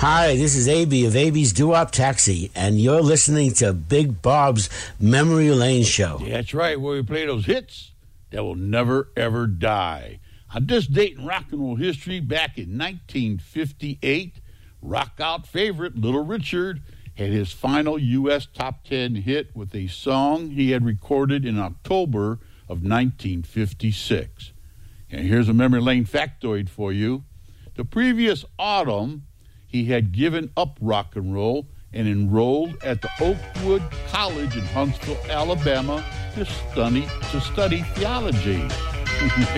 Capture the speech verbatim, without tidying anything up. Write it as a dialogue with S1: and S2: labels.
S1: Hi, this is A B of A B's Doo-Wop Taxi, and you're listening to Big Bob's Memory Lane Show.
S2: That's right, where we play those hits that will never, ever die. On this date in rock and roll history, back in nineteen fifty-eight, rock-out favorite Little Richard had his final U S top ten hit with a song he had recorded in October of nineteen fifty-six. And here's a memory lane factoid for you. The previous autumn, he had given up rock and roll and enrolled at the Oakwood College in Huntsville, Alabama to study, to study theology.